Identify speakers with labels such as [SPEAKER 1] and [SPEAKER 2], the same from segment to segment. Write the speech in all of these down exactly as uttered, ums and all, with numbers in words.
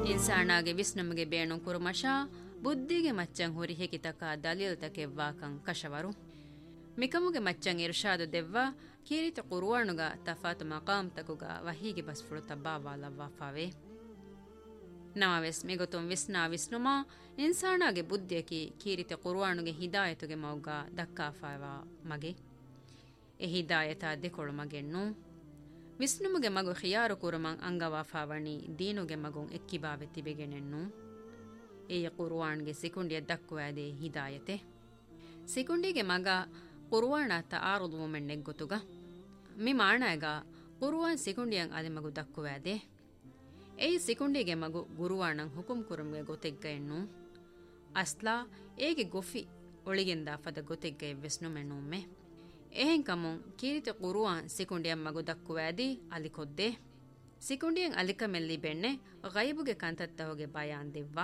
[SPEAKER 1] ಇನ್ಸಾನಾಗೆ ವಿಸ್ನಮಗೆ ಬೇಣು ಕುರುಮಶಾ ಬುದ್ಧಿಗೆ ಮಚ್ಚಂ ಹುರಿ ಹೆಕಿತಕ ದಲೀಲ್ ತಕೆವ್ವಾಕಂ ಕಶವರು ಮಿಕಮುಗೆ ಮಚ್ಚಂ ಇರ್ಷಾದು ದೆವ್ವ ಕೀರಿತ ಕುರುವಾಣುಗ ತಫಾತು ಮಕಾಮ್ ತಕುಗ ವಹೀಗೆ ಬಸ್ಫುಳು ತಬ್ಬಾವಾಲವ್ವಾಫಾವೆ ನಮವೆಸ್ ಮಿಗೊತುಂ ವಿಸ್ನಾ ವಿಸ್ನುಮಾ ಇನ್ಸಾನಾಗೆ ಬುದ್ಧಿಯಕಿ ಕೀರಿತ ಕುರುವಾಣುಗೆ ಹಿದಾಯತುಗೆ ಮೌಗ ದಕ್ಕಾಫಾವಾ ಮಗೆ ಎ ಹಿದಾಯತ ದೆಕೊಳು ಮಗೆಣ್ಣು ವಿಸ್ನುಮುಗೆ ಮಗು ಖಿಯಾರು ಕುರುಮಂ ಅಂಗವಾಫಾವಣಿ ದೀನುಗೆ ಮಗುಂ ಎಕ್ಕಿಬಾವೆ ತಿಬೆಗೆನೆನ್ನು ಎಯ ಕುರುವಾಣ್ಗೆ ಸಿಕುಂಡಿಯ ದಕ್ಕುವಾದೆ ಹಿದಾಯತೆ ಸಿಕುಂಡಿಗೆ ಮಗ ಕುರುವಾಣ ತಾರುದು ಮೊಮೆನ್ ನೆಗ್ಗೊತುಗ ಮಿ ಮಾಣಾಗ ಕುರುವಾನ್ ಸಿಕುಂಡಿಯಂ ಅದೆ ಮಗು ದಕ್ಕುವಾದೆ ಎಯ ಸಿಕುಂಡಿಗೆ ಮಗು ಗುರುವಾಣಂ ಹುಕುಂ ಕುರುಮ್ಗೆ ಗೊತೆಗ್ಗ ಎನ್ನು ಅಸ್ಲಾ ಏಗೆ ಗೊಫಿ ಒಳಿಗೆಂದ ಫದ ಗೊತೆಗ್ಗ ಎವ್ವೆಸ್ನು ಮೆಣ್ಣುಮ್ಮೆ එහෙන් කමුන් කීරිත කුරුවාන් සිකුණ්ඩියන් මගු දක්කුවෑදී අලිකොද්දේ සිකුණ්ඩියන් අලිකමෙල්ලි බෙන්නේ ගයිබුගේ කන්තත්තවගේ බයාන් දෙව්වා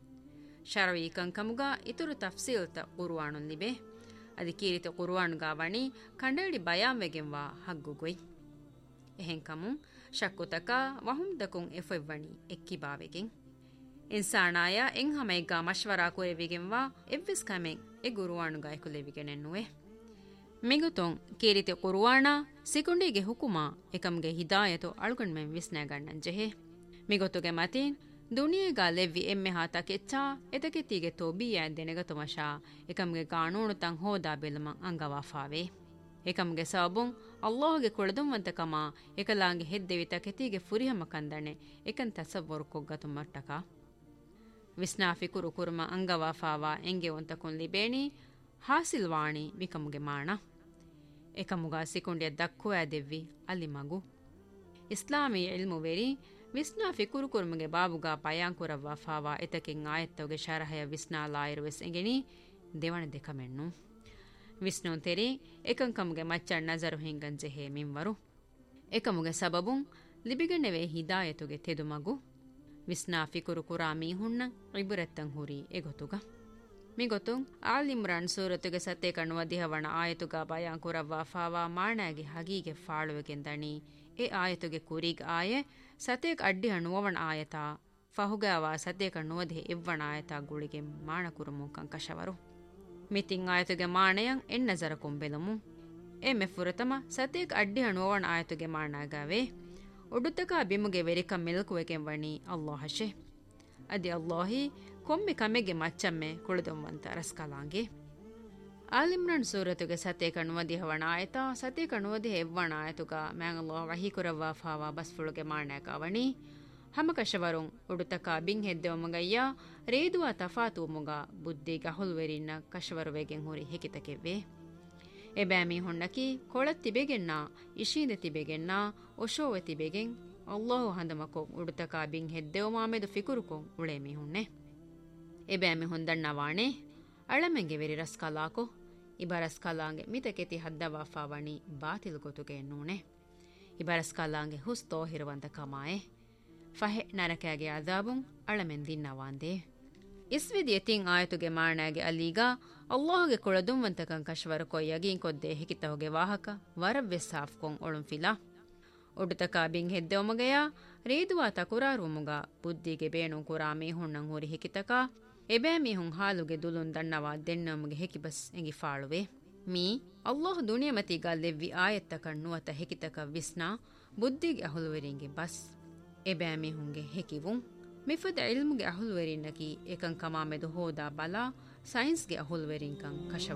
[SPEAKER 1] ශරවීකන් කමුගා ඉතුරු තෆ්සීල්ත කුරුවානුන් ලිබේ අදි කීරිත කුරුවානුගා වණී කණ්ඩවිඩි බයාන් වෙගෙන්වා හග්ගුගොයි එහෙන් කමුන් ශක්කුතකා වහුම් දකුන් එෆෙව්වණී එක්කිබාවෙගෙන් ඉන්සානායා එන් හමයිගා මශ්වරා කුරෙවිගෙන්වා එව්විස් කමෙන් එ ගුරුවානුගා එකුලෙවිගෙනෙන්නුවේ ಮಿಗುತೊಂ ಕೀರಿತೆ ಕುರುವಾಣ ಸಿಕುಂಡಿಗೆ ಹುಕುಮ ಎಕಮ್ಗೆ ಹಿದಾಯತು ಅಳ್ಗೊಂಡ್ಮೆಂ ವಿಸ್ನಾಗಣ್ಣನ್ ಜೆಹೆ ಮಿಗೊತುಗೆ ಮತೀನ್ ದುನಿಯೆಗಾ ಲೆವ್ವಿ ಎಮ್ಮೆ ಹಾತ ಕೆಚ್ಚಾ ಎತಕೆತಿಗೆ ತೋಬಿಯಾ ದೆನೆಗತುಮಶಾ ಎಕಮ್ಗೆ ಕಾನೂನು ತಂ ಹೋದಾ ಬೆಲಮ ಅಂಗವಾಫಾವೆ ಎಕಮ್ಗೆ ಸಬುಂ ಅಲ್ಲಾಹ್ಗೆ ಕುಳದುಂವಂತಕಮ ಎಕಲಾಂಗೆ ಹೆದ್ದೆವಿತ ಕೆತಿಗೆ ಫುರಿಹಮ ಕಂದಣೆ ಎಕನ್ ತಸವ್ವರು ಕೊಗ್ಗತುಮಟ್ಟಕ ವಿಸ್ನಾಫಿ ಕುರು ಕುರುಮ ಅಂಗವಾಫಾವಾ ಎಂಗೆ ಒಂತಕುನ್ ಲಿಬೇಣಿ ಹಾಸಿಲ್ವಾಣಿ ಮಿಕಮುಗೆ ಮಾಣ ಎಕಮುಗ ಸಿಕುಂಡಿಯ ದಕ್ಕುವ ದೆವ್ವಿ ಅಲ್ಲಿ ಮಗು ಇಸ್ಲಾಮಿ ಇಲ್ಮು ವೆರಿ ವಿಸ್ನಾ ಫಿಕುರು ಕುರುಮುಗೆ ಬಾಬುಗ ಪಯಾಂಕುರವ್ವ ಫಾವಾ ಎತಕೆಂ ಆಯತ್ತವಗೆ ಶರಹಯ ವಿಸ್ನಾ ಲಾಯಿರುವೆಸ್ ಎಂಗೆನಿ ದೇವಣ ದೆಕಮೆಣ್ಣು ವಿಸ್ನು ತೆರಿ ಎಕಂಕಮುಗೆ ಮಚ್ಚಣ್ ನಜರು ಹಿಂಗಂಜೆ ಹೇ ಮಿಂವರು ಎಕಮುಗೆ ಸಬಬುಂ ಲಿಬಿಗಣ್ಣೆವೆ ಹಿದಾಯತುಗೆ ತೆದು ಮಗು ವಿಸ್ನಾ ಫಿಕುರು ಕುರಾ ಮೀಹುಣ್ಣ ಇಬುರೆತ್ತಂ ಹುರಿ ಎಗೊತುಗ ಮಿಗೊತುಂ ಆಲ್ ಇಮ್ರಾನ್ ಸೂರತುಗೆ ಸತ್ತೆ ಕಣ್ಣುವ ದಿಹವಣ ಆಯತುಗ ಬಯಾಂ ಕುರವ್ವ ಫಾವಾ ಮಾಣಾಗಿ ಹಗೀಗೆ ಫಾಳುವೆಗೆಂದಣಿ ಎ ಆಯತುಗೆ ಕುರಿಗ್ ಆಯೆ ಸತೇಕ್ ಅಡ್ಡಿ ಹಣ್ಣುವವಣ ಆಯತ ಫಹುಗಾವ ಸತ್ತೆ ಕಣ್ಣುವ ದಿಹ ಇವ್ವಣ ಆಯತ ಗುಳಿಗೆ ಮಾಣ ಕುರುಮು ಕಂಕಶವರು ಮಿತಿಂ ಆಯತುಗೆ ಮಾಣೆಯಂ ಎನ್ ನಜರ ಕೊಂಬೆಲಮು ಎ ಮೆಫುರತಮ ಸತೇಕ್ ಅಡ್ಡಿ ಹಣ್ಣುವವಣ ಆಯತುಗೆ ಮಾಣಾಗವೆ ಒಡುತ್ತಕ ಬಿಮುಗೆ ವೆರಿಕಂ ಮೆಲ್ಕುವೆಗೆಂ ವಣಿ ಅಲ್ಲಾಹಶೆ ಅದಿ ಅಲ್ಲಾಹಿ ಕೊಮ್ಮೆ ಕಮೆಗೆ ಮಚ್ಚಮ್ಮೆ ಕುಳಿದೊಮ್ಮಂತ ರಸ್ಕಲಾಂಗೆ ಆಲಿಮ್ರನ್ ಸೂರತುಗೆ ಸತೆ ಕಣ್ಣುವದಿ ಹವಣ ಆಯತ ಸತೆ ಕಣ್ಣುವದಿ ಹೆವ್ವಣ ಆಯತುಗ ಮ್ಯಾಂಗಲ್ಲೋ ವಹಿ ಕುರವ್ವ ಫಾವಾ ಬಸ್ಫುಳುಗೆ ಮಾಣ್ಯಾಕ ಅವಣಿ ಹಮಕಶವರುಂ ಉಡುತಕ ಬಿಂಗ್ ಹೆದ್ದೆವಮಗಯ್ಯ ರೇದುವ ತಫಾತು ಮುಗ ಬುದ್ಧಿಗ ಹುಲ್ವೆರಿನ್ನ ಕಶವರುವೆಗೆಂ ಹುರಿ ಹೆಕಿತಕೆವ್ವೆ ಎಬ್ಯಾಮಿ ಹೊಣ್ಣಕಿ ಕೊಳತ್ತಿಬೆಗೆನ್ನ ಇಶೀದೆ ತಿಬೆಗೆನ್ನ ಒಶೋವೆ ತಿಬೆಗೆಂ ಅಲ್ಲಾಹು ಹಂದಮಕೊ ಉಡುತಕ ಬಿಂಗ್ ಹೆದ್ದೆವಮಾಮೆದು ಫಿಕುರುಕೊಂ ಉಳೇಮಿ ಹುಣ್ಣೆ ಎಬ್ಯಾಮಿ ಹೊಂದಣ್ಣವಾಣೆ ಅಳಮೆಂಗೆ ವೆರಿ ರಸ್ಕಲಾಕೊ ಇಬರಸ್ಕಲಾಂಗೆ ಮಿತಕೆತಿ ಹದ್ದವಾಫಾವಣಿ ಬಾತಿಲ್ ಗೊತುಗೆ ಎನ್ನೂಣೆ ಇಬರಸ್ಕಲಾಂಗೆ ಹುಸ್ ತೋಹಿರುವಂತ ಕಮಾಯೆ ಫಹೆ ನರಕಾಗೆ ಅದಾಬುಂ ಅಳಮೆನ್ ದಿನ್ನವಾಂದೆ ಇಸ್ವಿದಿ ಎತಿಂ ಆಯತುಗೆ ಮಾಣಾಗೆ ಅಲೀಗ ಅಲ್ಲಾಹುಗೆ ಕೊಳದುಂವಂತಕಂ ಕಶ್ವರ ಕೊಯ್ಯಗಿಂ ಕೊದ್ದೆ ಹೆಕಿತಹುಗೆ ವಾಹಕ ವರವ್ವೆ ಸಾಫ್ಕೊಂ ಒಳುಂ ಫಿಲಾ ಒಡುತಕ ಬಿಂಗ್ ಹೆದ್ದೆವಮಗಯ ರೇದುವಾ ತಕುರಾರುಮುಗ ಬುದ್ಧಿಗೆ ಬೇಣು ಕುರಾ ಮೀಹುಣ್ಣಂ ಹುರಿ ಹೆಕಿತಕ ಎಬෑ ಮೀಹುಂ ಹಾಲುಗೆ ದುಲುನ್ ದಣ್ಣವಾ ದೆನ್ನಮುಗೆ ಹೆಕಿಬಸ್ ಎಂಗಿ ಫಾಳುವೆ ಮೀ ಅಲ್ಲಾಹ್ ದುನಿಯಮತಿಗ ಲೆವ್ವಿ ಆಯತ್ತಕ ನುವತ ಹೆಕಿತಕ ವಿಸ್ನಾ ಬುದ್ಧಿಗೆ ಅಹುಲುವೆರಿಂಗೆ ಬಸ್ ಎಬෑ ಮೀಹುಂಗೆ ಹೆಕಿವುಂ ಮಿಫದ ಇಲ್ಮುಗೆ ಅಹುಲುವೆರಿನ್ನಕಿ ಏಕಂ ಕಮಾಮೆದು ಹೋದಾ ಬಲಾ ಸೈನ್ಸ್ಗೆ ಅಹುಲುವೆರಿಂಕಂ ಕಶವ